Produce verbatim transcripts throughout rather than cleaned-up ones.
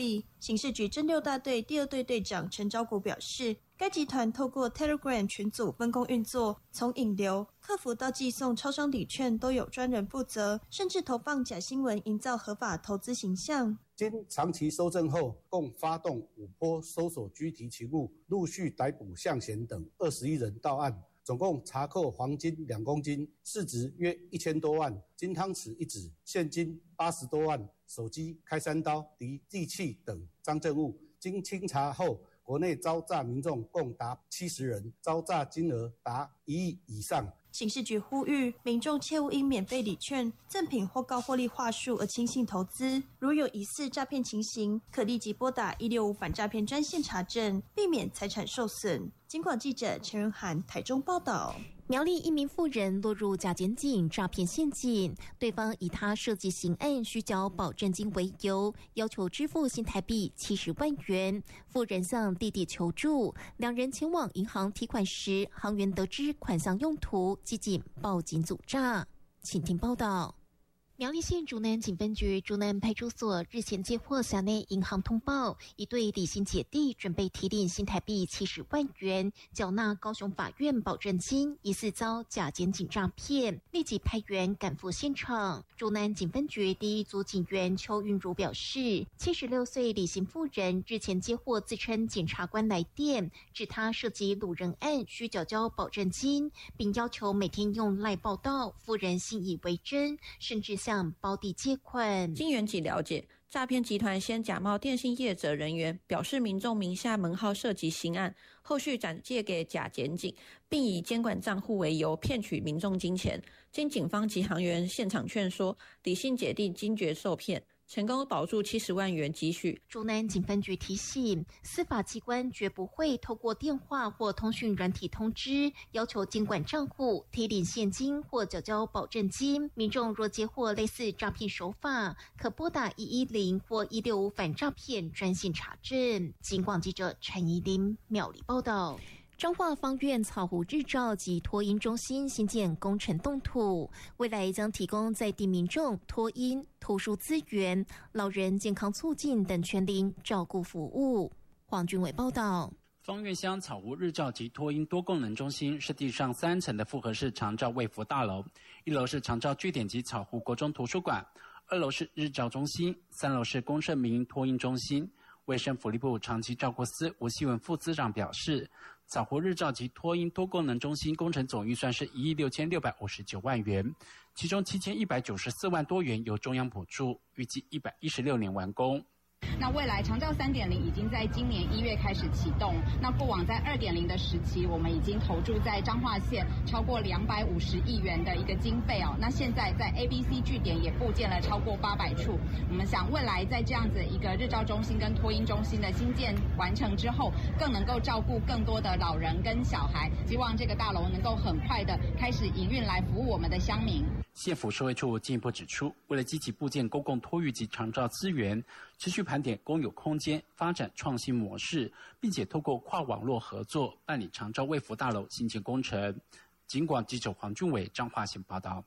币。刑事局侦六大队第二队队长陈昭国表示，该集团透过 Telegram 群组分工运作，从引流、客服到寄送超商礼券都有专人负责，甚至投放假新闻，营造合法投资形象。 经长期搜证后，共发动五波搜索拘提勤务，陆续逮捕向贤等二十一人到案，总共查扣黄金两公斤，市值约一千多万，金汤匙一指，现金八十多万，手机、开山刀、敌利器等赃证物。经清查后，国内遭诈民众共达七十人，遭诈金额达一亿以上。 刑事局呼吁民众切勿因免费礼券、赠品或高获利话术而轻信投资，如有疑似诈骗情形，可立即拨打一六五反诈骗专线查证，避免财产受损。警广记者陈仁涵台中报道。 苗栗一名妇人落入假检警诈骗陷阱，对方以他涉及刑案需缴保证金为由，要求支付新台币七十万元。妇人向弟弟求助，两人前往银行提款时，行员得知款项用途，即警报警阻诈。请听报道。苗栗县竹南警分局竹南派出所日前接获辖内银行通报，一对李姓姐弟准备提领新台币七十万元，缴纳高雄法院保证金，疑似遭假检警诈骗，立即派员赶赴现场。竹南警分局第一组警员邱韵如表示，七十六岁李姓妇人日前接获自称检察官来电，指他涉及掳人案需缴交保证金，并要求每天用赖报到，妇人信以为真，甚至向胞弟借款。 经员警了解，诈骗集团先假冒电信业者人员，表示民众名下门号涉及刑案，后续转借给假检警，并以监管账户为由骗取民众金钱。经警方及行员现场劝说，李姓姐弟惊觉受骗，成功保住七十万元积蓄。 竹南警分局提醒，司法机关绝不会透过电话或通讯软体通知，要求监管账户、提领现金或缴交保证金。民众若接获类似诈骗手法，可拨打一一零或一六五反诈骗专线查证。警广记者陈怡琳苗栗报道。彰化方院草湖日照及托婴中心新建工程动土，未来将提供在地民众托婴、图书资源、老人健康促进等全龄照顾服务。黄俊伟报道。 方院乡草湖日照及托婴多功能中心是地上三层的复合式长照卫福大楼，一楼是长照据点及草湖国中图书馆，二楼是日照中心，三楼是公社民营托婴中心。卫生福利部长期照顾司吴希文副司长表示，草湖日照及托婴多功能中心工程总预算是一亿六千六百五十九万元，其中七千一百九十四万多元由中央补助，预计一百一十六年完工。 那未来长照 三点零 已经在今年一月开始启动，那过往在 二点零 的时期，我们已经投注在彰化县超过两百五十亿元的一个经费哦。那现在在 A B C 据点也布建了超过八百处，我们想未来在这样子一个日照中心跟托婴中心的新建完成之后，更能够照顾更多的老人跟小孩，希望这个大楼能够很快的开始营运来服务我们的乡民。 县府社会处进一步指出，为了积极布建公共托育及长照资源，持续盘点公有空间发展创新模式，并且透过跨网络合作办理长照卫福大楼新建工程。警广记者黄俊伟彰化县报道。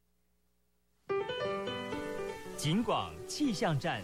警广气象站。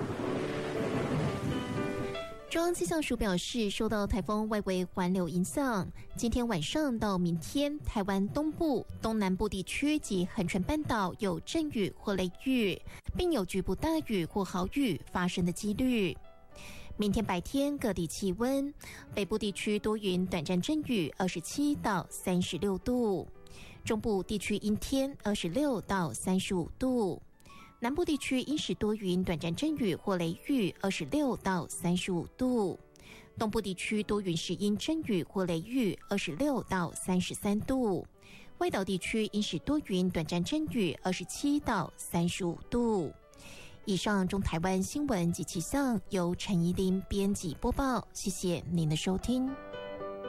中央气象署表示，受到台风外围环流影响，今天晚上到明天，台湾东部、东南部地区及恒春半岛有阵雨或雷雨，并有局部大雨或豪雨发生的几率。明天白天各地气温，北部地区多云短暂阵雨，二十七到三十六度；中部地区阴天，二十六到三十五度。南部地区阴时多云，短暂阵雨或雷雨，二十六到三十五度；东部地区多云时阴阵雨或雷雨，二十六到三十三度；外岛地区阴时多云，短暂阵雨，二十七到三十五度。以上中台湾新闻及气象由陈怡琳编辑播报，谢谢您的收听。